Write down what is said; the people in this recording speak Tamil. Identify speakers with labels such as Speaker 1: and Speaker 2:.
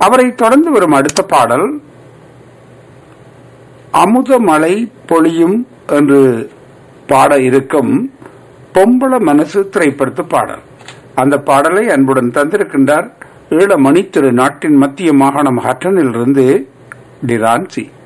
Speaker 1: அவரை தொடர்ந்து வரும் அடுத்த பாடல் அமுத மழை பொழியும் என்று பாட இருக்கும் பொம்பள மனசு திரைப்படத்து பாடல். அந்த பாடலை அன்புடன் தந்திருக்கின்றார் ஈழமணி திரு நாட்டின் மத்திய மாகாணம் ஹட்டனிலிருந்து டிரான்சி.